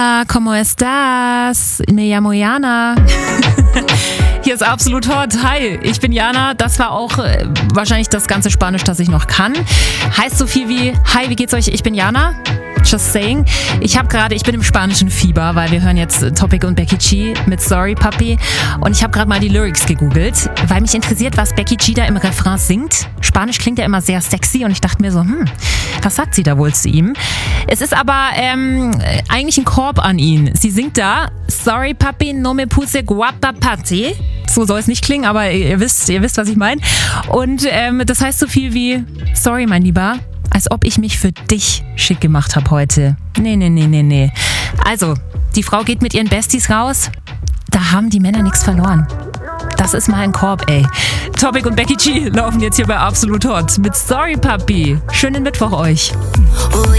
¿Cómo estás? Me llamo Jana. Hier ist Absolut Hot. Hi, ich bin Jana. Das war auch wahrscheinlich das ganze Spanisch, das ich noch kann. Heißt so viel wie, hi, wie geht's euch? Ich bin Jana. Just saying. Ich bin im spanischen Fieber, weil wir hören jetzt Topic und Becky G mit Sorry Papi. Und ich habe gerade mal die Lyrics gegoogelt, weil mich interessiert, was Becky G da im Refrain singt. Spanisch klingt ja immer sehr sexy und ich dachte mir so, was sagt sie da wohl zu ihm? Es ist aber eigentlich ein Korb an ihn. Sie singt da, Sorry Papi, no me puse guapa pati. So soll es nicht klingen, aber ihr wisst, was ich meine. Und das heißt so viel wie, sorry mein Lieber, als ob ich mich für dich schick gemacht habe heute. Nee. Also, die Frau geht mit ihren Besties raus. Da haben die Männer nichts verloren. Das ist mal ein Korb, ey. Topic und Becky G laufen jetzt hier bei Absolut Hot mit Sorry Papi. Schönen Mittwoch euch. Oh